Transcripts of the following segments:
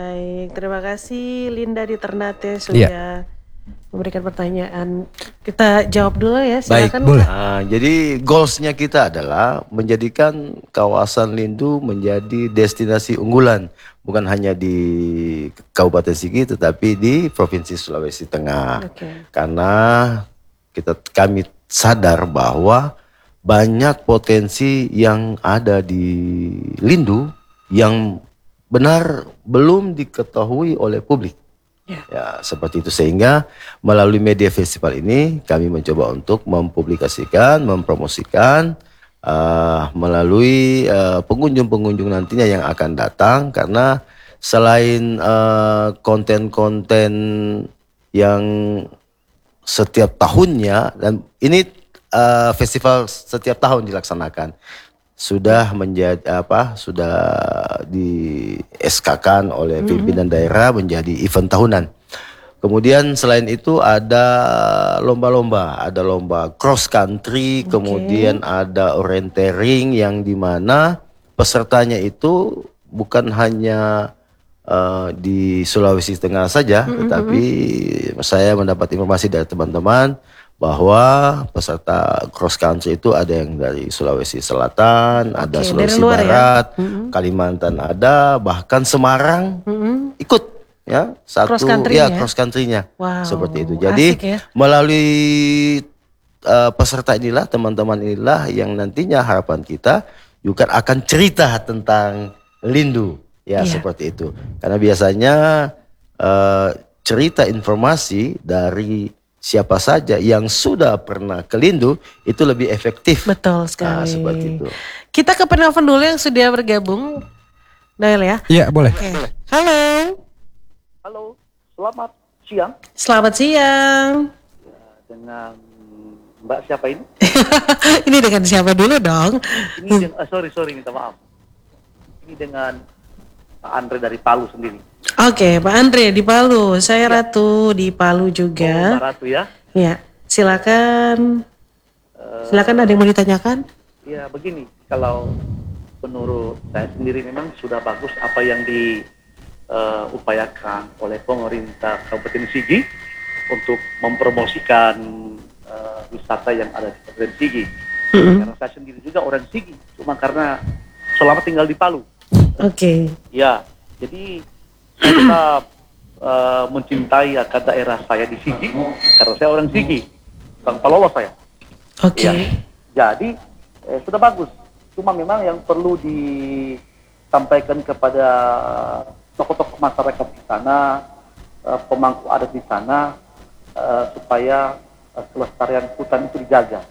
Baik, terima kasih Linda di Ternate Iya. sudah memberikan pertanyaan. Kita jawab dulu ya, Baik, silakan boleh. Kak. jadi goalsnya kita adalah menjadikan kawasan Lindu menjadi destinasi unggulan, bukan hanya di Kabupaten Sigi, tetapi di Provinsi Sulawesi Tengah. Oke. Karena kami sadar bahwa banyak potensi yang ada di Lindu yang benar belum diketahui oleh publik. Ya, seperti itu, sehingga melalui media festival ini kami mencoba untuk mempublikasikan, mempromosikan melalui pengunjung-pengunjung nantinya yang akan datang, karena selain konten-konten yang setiap tahunnya, dan ini festival setiap tahun dilaksanakan, sudah menjadi sudah di SK-kan oleh pimpinan daerah menjadi event tahunan. Kemudian selain itu ada lomba-lomba, ada lomba cross country, kemudian ada orienteering yang dimana pesertanya itu bukan hanya di Sulawesi Tengah saja, tetapi saya mendapat informasi dari teman-teman bahwa peserta cross country itu ada yang dari Sulawesi Selatan, ada Oke, Sulawesi dari luar ya? Barat, Kalimantan ada, bahkan Semarang ikut ya, Cross satu country ya ya? cross country-nya. Wow, Seperti itu. Jadi asik ya. melalui peserta inilah, teman-teman inilah yang nantinya harapan kita juga akan cerita tentang Lindu ya, Iya. seperti itu. Karena biasanya cerita informasi dari siapa saja yang sudah pernah ke Lindu itu lebih efektif. Betul sekali. Seperti itu. Kita ke penelpon dulu yang sudah bergabung. Noel ya. Iya, boleh. Oke. Halo. Halo, selamat siang. Selamat siang. Dengan Mbak siapa ini? Ini dengan siapa dulu dong? Ini sorry minta maaf. Ini dengan Pak Andre dari Palu sendiri. Oke, Pak Andre di Palu. Saya Ratu di Palu Oh, juga. Mbak Ratu ya. Ya, silakan. Silakan, ada yang mau ditanyakan? Ya begini, kalau menurut saya sendiri memang sudah bagus apa yang diupayakan oleh pemerintah Kabupaten Sigi untuk mempromosikan wisata yang ada di Kabupaten Sigi. Karena saya sendiri juga orang Sigi, cuma karena selama tinggal di Palu. Oke. Ya, jadi saya tetap mencintai akan daerah saya di Sigi karena saya orang Sigi, Bang Palolos saya. Oke. Ya, jadi sudah bagus. Cuma memang yang perlu disampaikan kepada tokoh-tokoh masyarakat di sana, pemangku adat di sana, supaya kelestarian hutan itu dijaga,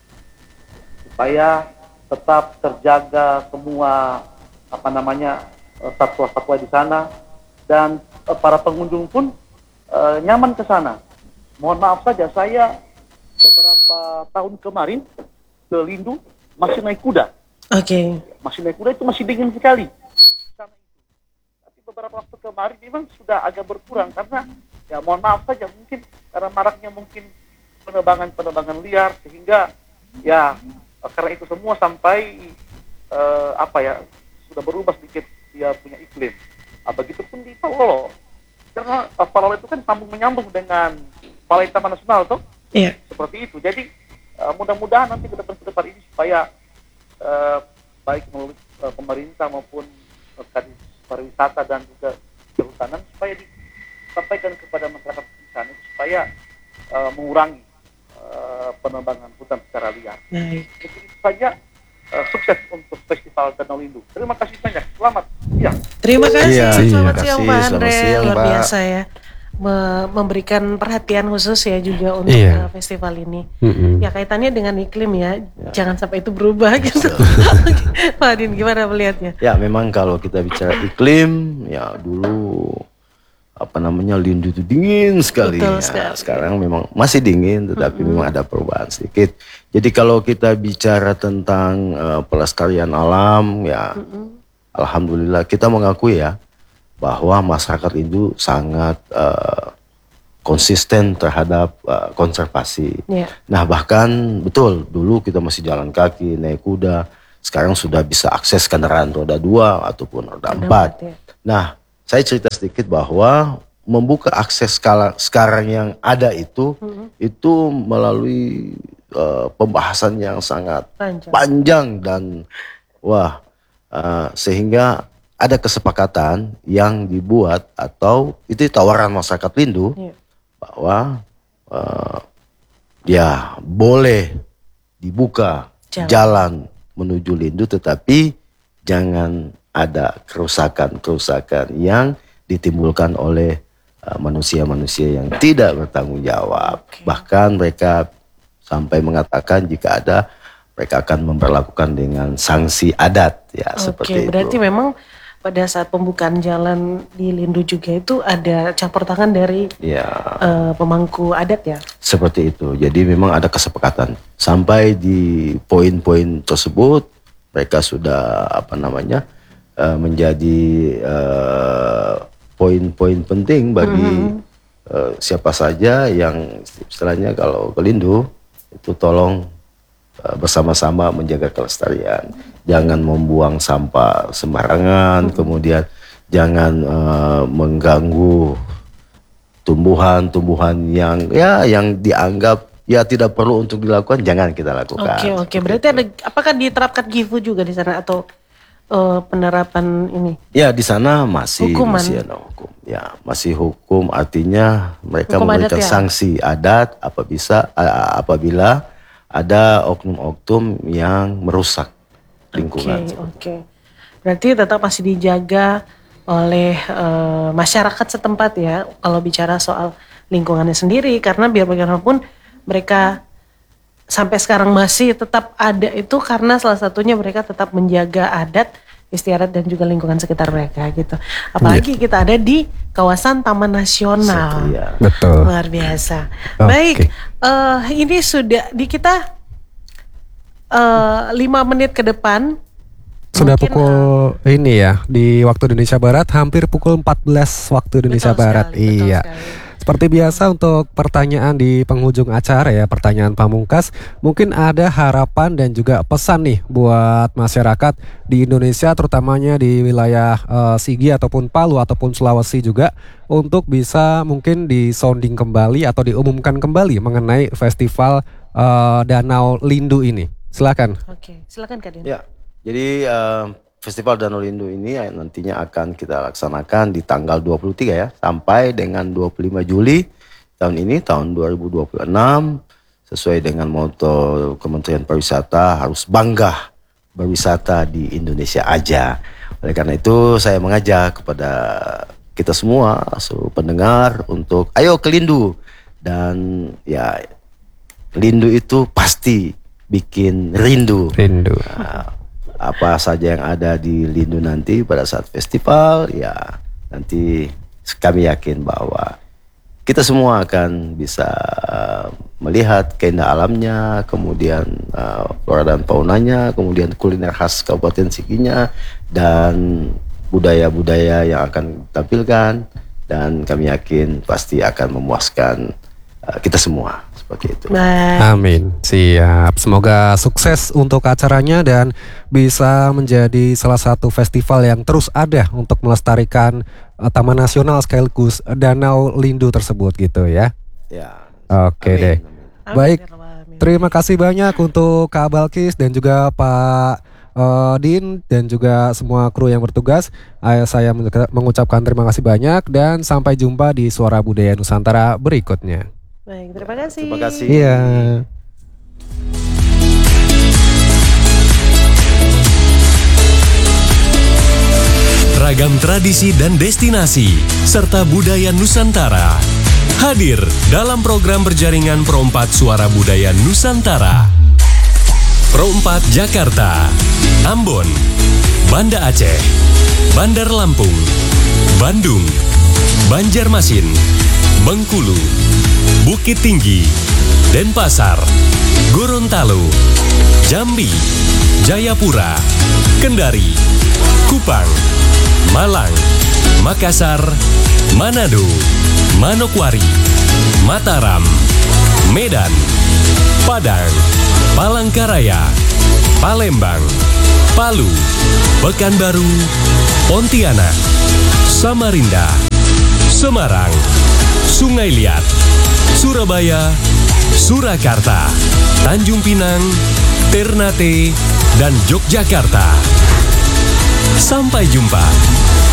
supaya tetap terjaga semua satwa-satwa di sana, dan para pengunjung pun nyaman ke sana. Mohon maaf saja, saya beberapa tahun kemarin ke Lindu masih naik kuda. Oke. Masih naik kuda itu masih dingin sekali. Tapi beberapa waktu kemarin memang sudah agak berkurang karena ya mohon maaf saja, mungkin karena maraknya mungkin penerbangan liar, sehingga ya karena itu semua sampai sudah berubah sedikit dia punya iklim. Begitupun di Palolo, karena Palolo itu kan sambung menyambung dengan Balai Taman Nasional toh. Iya. Seperti itu. Jadi mudah-mudahan nanti ke depan ini supaya baik melalui pemerintah maupun kadis pariwisata dan juga kehutanan supaya disampaikan kepada masyarakat di sana supaya mengurangi penebangan hutan secara liar. Baik. Jadi itu saja. Sukses untuk Festival Danau Lindu. Terima kasih banyak. Selamat siang. Terima kasih. Iya, Selamat terima siang kasih. Pak Selamat Andre. siang, Luar Mbak. biasa ya. Memberikan perhatian khusus ya juga untuk Iya. festival ini. Mm-mm. Ya kaitannya dengan iklim ya. Jangan sampai itu berubah gitu. Pak Adin gimana melihatnya? Ya, memang kalau kita bicara iklim, ya dulu Lindu itu dingin sekali. Betul Ya, sekali. sekarang memang masih dingin, tetapi memang ada perubahan sedikit. Jadi kalau kita bicara tentang pelestarian alam, ya alhamdulillah kita mengakui ya bahwa masyarakat Lindu sangat konsisten terhadap konservasi. Ya. Nah, bahkan betul dulu kita masih jalan kaki, naik kuda. Sekarang sudah bisa akses kendaraan roda 2 ataupun roda 4. Ya. Nah, saya cerita sedikit bahwa membuka akses sekarang yang ada itu melalui pembahasan yang sangat panjang dan sehingga ada kesepakatan yang dibuat atau itu tawaran masyarakat Lindu bahwa ya boleh dibuka jalan menuju Lindu, tetapi jangan ada kerusakan-kerusakan yang ditimbulkan oleh manusia-manusia yang tidak bertanggung jawab. Bahkan mereka sampai mengatakan jika ada, mereka akan memperlakukan dengan sanksi adat ya seperti itu. Berarti memang pada saat pembukaan jalan di Lindu juga itu ada campur tangan dari pemangku adat ya? Seperti itu. Jadi memang ada kesepakatan. Sampai di poin-poin tersebut mereka sudah menjadi poin-poin penting bagi siapa saja yang istilahnya kalau ke Lindu itu tolong bersama-sama menjaga kelestarian. Jangan membuang sampah sembarangan, kemudian jangan mengganggu tumbuhan-tumbuhan yang dianggap tidak perlu untuk dilakukan, jangan kita lakukan. Oke. Berarti apakah diterapkan GIFU juga di sana atau penerapan ini? Ya, di sana masih hukuman. Masih ada hukum. Ya, masih hukum, artinya mereka hukum memberikan sanksi adat apabila ada oknum-oknum yang merusak lingkungan. Oke. Berarti tetap masih dijaga oleh masyarakat setempat ya, kalau bicara soal lingkungannya sendiri, karena biar bagaimanapun mereka sampai sekarang masih tetap ada itu karena salah satunya mereka tetap menjaga adat, istiadat dan juga lingkungan sekitar mereka gitu. Apalagi kita ada di kawasan Taman Nasional. Betul. Luar biasa. Baik, ini sudah di kita 5 menit ke depan. Sudah pukul ini ya, di waktu Indonesia Barat hampir pukul 14 waktu Indonesia Barat. Iya. Seperti biasa untuk pertanyaan di penghujung acara ya, pertanyaan pamungkas, mungkin ada harapan dan juga pesan nih buat masyarakat di Indonesia, terutamanya di wilayah Sigi ataupun Palu ataupun Sulawesi juga, untuk bisa mungkin disounding kembali atau diumumkan kembali mengenai festival Danau Lindu ini. Silakan. Oke, silakan Kak Din. Ya, jadi Festival Danau Lindu ini nantinya akan kita laksanakan di tanggal 23 ya, sampai dengan 25 Juli tahun ini, tahun 2026, sesuai dengan moto Kementerian Pariwisata, harus bangga berwisata di Indonesia aja. Oleh karena itu saya mengajak kepada kita semua, seluruh pendengar, untuk ayo ke Lindu. Dan ya, Lindu itu pasti bikin rindu. Apa saja yang ada di Lindu nanti pada saat festival, ya nanti kami yakin bahwa kita semua akan bisa melihat keindahan alamnya, kemudian flora dan faunanya, kemudian kuliner khas Kabupaten Siginya, dan budaya-budaya yang akan ditampilkan, dan kami yakin pasti akan memuaskan kita semua. Seperti itu. Amin. Siap. Semoga sukses untuk acaranya dan bisa menjadi salah satu festival yang terus ada untuk melestarikan Taman Nasional sekaligus Danau Lindu tersebut gitu ya. Ya. Oke deh. Baik. Terima kasih banyak untuk Kak Balkis dan juga Pak Din dan juga semua kru yang bertugas. Saya mengucapkan terima kasih banyak dan sampai jumpa di Suara Budaya Nusantara berikutnya. Baik, terima kasih. Terima kasih. Iya. Ragam tradisi dan destinasi serta budaya Nusantara hadir dalam program berjaringan Pro 4 Suara Budaya Nusantara. Pro 4 Jakarta, Ambon, Banda Aceh, Bandar Lampung, Bandung, Banjarmasin, Bengkulu, Bukit Tinggi, Denpasar, Gorontalo, Jambi, Jayapura, Kendari, Kupang, Malang, Makassar, Manado, Manokwari, Mataram, Medan, Padang, Palangkaraya, Palembang, Palu, Pekanbaru, Pontianak, Samarinda, Semarang, Sungai Liat, Surabaya, Surakarta, Tanjung Pinang, Ternate, dan Yogyakarta. Sampai jumpa.